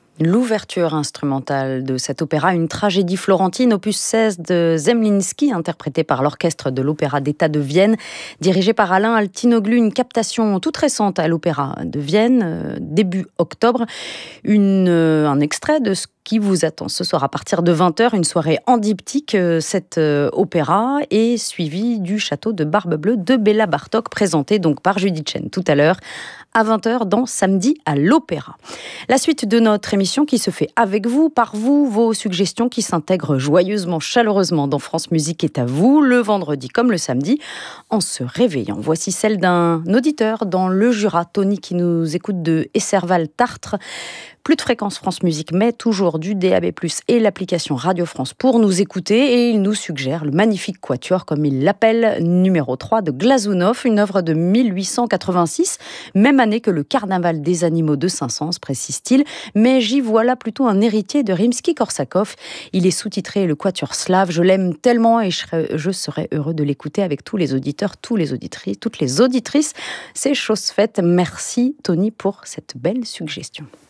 L'ouverture instrumentale de cet opéra, une tragédie florentine, opus 16 de Zemlinsky, interprété par l'orchestre de l'Opéra d'État de Vienne, dirigé par Alain Altinoglu, une captation toute récente à l'Opéra de Vienne, début octobre. Un extrait de ce qui vous attend ce soir à partir de 20h, une soirée en diptyque. Cet opéra est suivi du château de Barbe Bleue de Béla Bartók, présenté donc par Judith Chen tout à l'heure à 20h dans Samedi à l'Opéra. La suite de notre émission qui se fait avec vous, par vous, vos suggestions qui s'intègrent joyeusement, chaleureusement dans France Musique est à vous, le vendredi comme le samedi, en se réveillant. Voici celle d'un auditeur dans le Jura, Tony, qui nous écoute de Esserval-Tartre. Plus de fréquence France Musique, mais toujours du DAB+, et l'application Radio France pour nous écouter. Et il nous suggère le magnifique quatuor, comme il l'appelle, numéro 3 de Glazunov, une œuvre de 1886, même année que le Carnaval des animaux de Saint-Saëns, précise-t-il. Mais j'y vois là plutôt un héritier de Rimsky-Korsakov. Il est sous-titré le quatuor slave. Je l'aime tellement et je serais heureux de l'écouter avec tous les auditeurs, toutes les auditrices. C'est chose faite. Merci Tony pour cette belle suggestion.